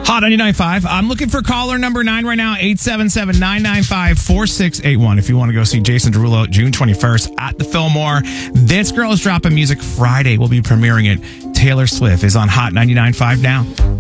Hot 99.5. I'm looking for caller number 9 right now, 877-995-4681. If you want to go see Jason Derulo June 21st at the Fillmore. This Girl is dropping music Friday. We'll be premiering it. Taylor Swift is on Hot 99.5 now.